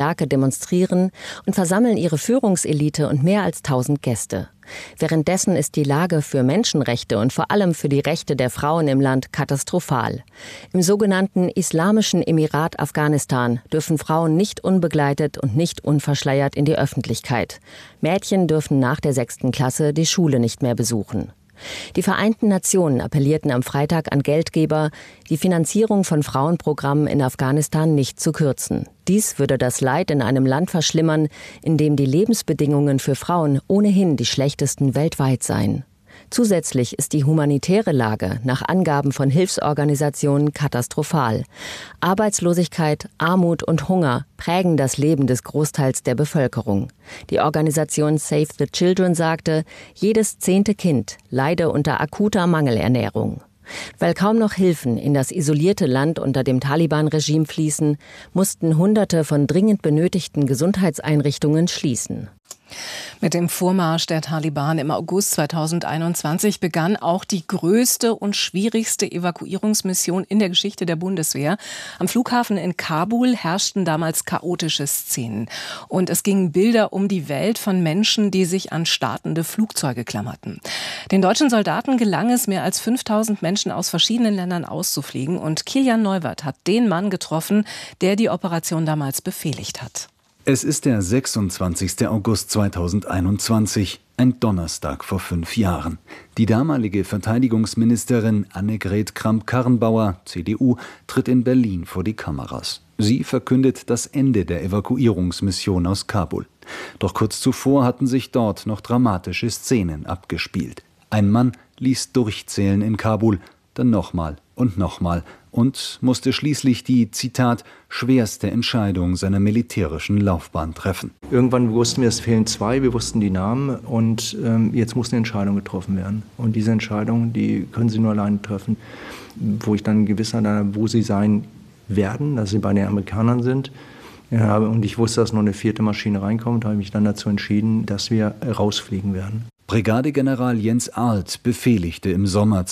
Werke demonstrieren und versammeln ihre Führungselite und mehr als 1000 Gäste. Währenddessen ist die Lage für Menschenrechte und vor allem für die Rechte der Frauen im Land katastrophal. Im sogenannten Islamischen Emirat Afghanistan dürfen Frauen nicht unbegleitet und nicht unverschleiert in die Öffentlichkeit. Mädchen dürfen nach der 6. Klasse die Schule nicht mehr besuchen. Die Vereinten Nationen appellierten am Freitag an Geldgeber, die Finanzierung von Frauenprogrammen in Afghanistan nicht zu kürzen. Dies würde das Leid in einem Land verschlimmern, in dem die Lebensbedingungen für Frauen ohnehin die schlechtesten weltweit seien. Zusätzlich ist die humanitäre Lage nach Angaben von Hilfsorganisationen katastrophal. Arbeitslosigkeit, Armut und Hunger prägen das Leben des Großteils der Bevölkerung. Die Organisation Save the Children sagte, jedes 10. Kind leide unter akuter Mangelernährung. Weil kaum noch Hilfen in das isolierte Land unter dem Taliban-Regime fließen, mussten Hunderte von dringend benötigten Gesundheitseinrichtungen schließen. Mit dem Vormarsch der Taliban im August 2021 begann auch die größte und schwierigste Evakuierungsmission in der Geschichte der Bundeswehr. Am Flughafen in Kabul herrschten damals chaotische Szenen. Und es gingen Bilder um die Welt von Menschen, die sich an startende Flugzeuge klammerten. Den deutschen Soldaten gelang es, mehr als 5000 Menschen aus verschiedenen Ländern auszufliegen. Und Kilian Neuwirth hat den Mann getroffen, der die Operation damals befehligt hat. Es ist der 26. August 2021, ein Donnerstag vor 5 Jahren. Die damalige Verteidigungsministerin Annegret Kramp-Karrenbauer, CDU, tritt in Berlin vor die Kameras. Sie verkündet das Ende der Evakuierungsmission aus Kabul. Doch kurz zuvor hatten sich dort noch dramatische Szenen abgespielt. Ein Mann ließ durchzählen in Kabul, dann nochmal und musste schließlich die, Zitat, schwerste Entscheidung seiner militärischen Laufbahn treffen. Irgendwann wussten wir, es fehlen 2, wir wussten die Namen und jetzt muss eine Entscheidung getroffen werden. Und diese Entscheidung, die können Sie nur alleine treffen. Wo ich dann Gewissheit habe, wo sie sein werden, dass sie bei den Amerikanern sind. Ja, und ich wusste, dass noch eine 4. Maschine reinkommt, habe ich mich dann dazu entschieden, dass wir rausfliegen werden. Brigadegeneral Jens Arlt befehligte im Sommer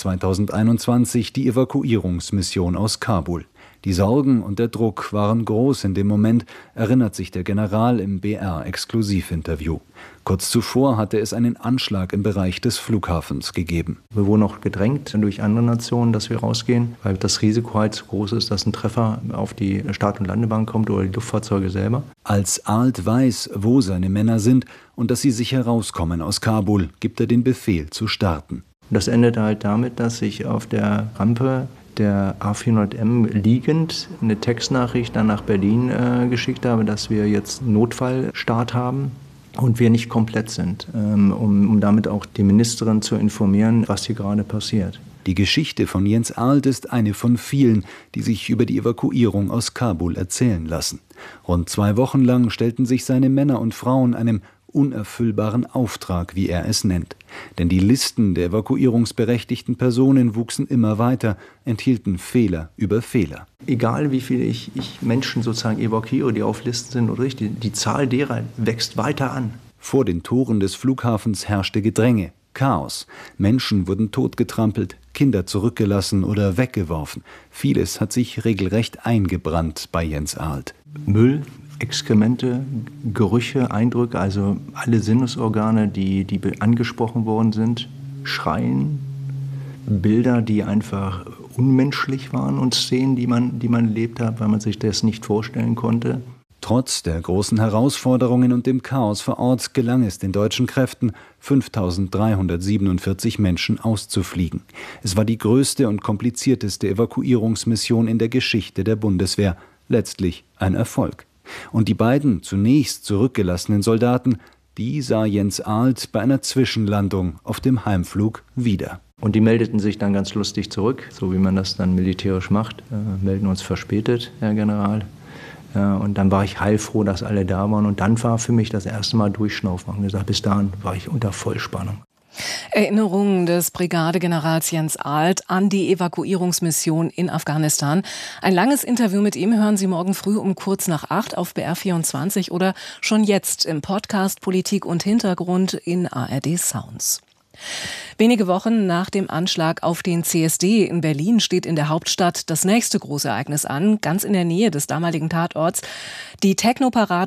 2021 die Evakuierungsmission aus Kabul. Die Sorgen und der Druck waren groß in dem Moment, erinnert sich der General im BR-Exklusivinterview. Kurz zuvor hatte es einen Anschlag im Bereich des Flughafens gegeben. Wir wurden auch gedrängt durch andere Nationen, dass wir rausgehen, weil das Risiko halt so groß ist, dass ein Treffer auf die Start- und Landebahn kommt oder die Luftfahrzeuge selber. Als Arlt weiß, wo seine Männer sind und dass sie sich herauskommen aus Kabul, gibt er den Befehl zu starten. Das endete halt damit, dass ich auf der Rampe der A400M liegend eine Textnachricht dann nach Berlin geschickt habe, dass wir jetzt Notfallstart haben und wir nicht komplett sind, um damit auch die Ministerin zu informieren, was hier gerade passiert. Die Geschichte von Jens Arlt ist eine von vielen, die sich über die Evakuierung aus Kabul erzählen lassen. Rund 2 Wochen lang stellten sich seine Männer und Frauen einem unerfüllbaren Auftrag, wie er es nennt. Denn die Listen der evakuierungsberechtigten Personen wuchsen immer weiter, enthielten Fehler über Fehler. Egal wie viele ich Menschen sozusagen evakuiere, die auf Listen sind oder nicht, die Zahl derer wächst weiter an. Vor den Toren des Flughafens herrschte Gedränge, Chaos. Menschen wurden totgetrampelt, Kinder zurückgelassen oder weggeworfen. Vieles hat sich regelrecht eingebrannt bei Jens Arlt. Müll, Exkremente, Gerüche, Eindrücke, also alle Sinnesorgane, die angesprochen worden sind, Schreien, Bilder, die einfach unmenschlich waren und Szenen, die man erlebt hat, weil man sich das nicht vorstellen konnte. Trotz der großen Herausforderungen und dem Chaos vor Ort gelang es den deutschen Kräften, 5.347 Menschen auszufliegen. Es war die größte und komplizierteste Evakuierungsmission in der Geschichte der Bundeswehr. Letztlich ein Erfolg. Und die beiden zunächst zurückgelassenen Soldaten, die sah Jens Arlt bei einer Zwischenlandung auf dem Heimflug wieder. Und die meldeten sich dann ganz lustig zurück, so wie man das dann militärisch macht. Melden uns verspätet, Herr General. Und dann war ich heilfroh, dass alle da waren. Und dann war für mich das erste Mal Durchschnaufen. Und gesagt, bis dahin war ich unter Vollspannung. Erinnerungen des Brigadegenerals Jens Arlt an die Evakuierungsmission in Afghanistan. Ein langes Interview mit ihm hören Sie morgen früh um 7:45 auf BR24 oder schon jetzt im Podcast Politik und Hintergrund in ARD Sounds. Wenige Wochen nach dem Anschlag auf den CSD in Berlin steht in der Hauptstadt das nächste große Ereignis an, ganz in der Nähe des damaligen Tatorts. Die Technoparade